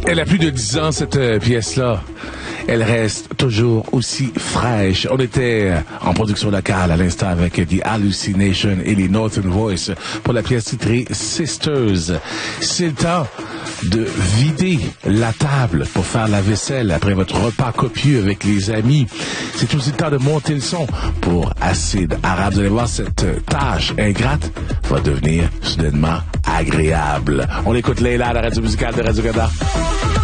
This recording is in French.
Elle a plus de 10 ans, cette pièce-là. Elle reste toujours aussi fraîche. On était en production locale à l'instant avec The Hallucination et les Northern Voice pour la pièce titrée Sisters. C'est le temps de vider la table pour faire la vaisselle après votre repas copieux avec les amis. C'est aussi le temps de monter le son pour Acide Arabe. Vous allez voir, cette tâche ingrate va devenir soudainement agréable. On écoute Leila à la radio musicale de Radio-Canada.